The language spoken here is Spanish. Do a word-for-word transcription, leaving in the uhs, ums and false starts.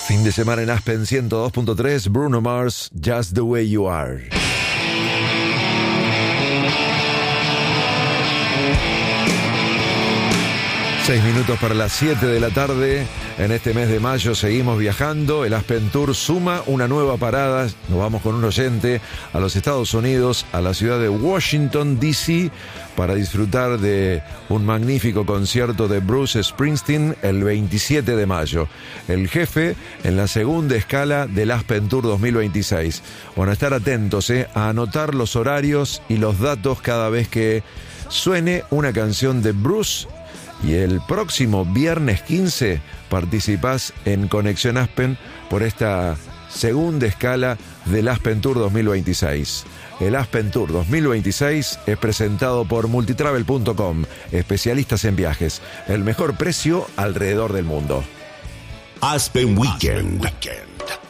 Fin de semana en Aspen ciento dos punto tres, Bruno Mars, Just the Way You Are. Seis minutos para las siete de la tarde. En este mes de mayo seguimos viajando. El Aspen Tour suma una nueva parada. Nos vamos con un oyente a los Estados Unidos, a la ciudad de Washington, D C, para disfrutar de un magnífico concierto de Bruce Springsteen el veintisiete de mayo. El jefe en la segunda escala del Aspen Tour dos mil veintiséis. Bueno, estar atentos eh, a anotar los horarios y los datos cada vez que suene una canción de Bruce. Y el próximo viernes quince participás en Conexión Aspen por esta segunda escala del Aspen Tour dos mil veintiséis. El Aspen Tour dos mil veintiséis es presentado por multitravel punto com, especialistas en viajes, el mejor precio alrededor del mundo. Aspen Weekend. Aspen Weekend.